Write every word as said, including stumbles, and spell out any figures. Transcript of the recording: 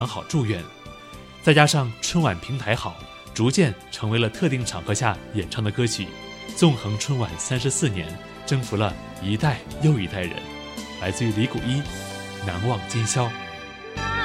好祝愿，再加上春晚平台好，逐渐成为了特定场合下演唱的歌曲，纵横春晚三十四年，征服了一代又一代人。来自于李谷一，难忘今宵。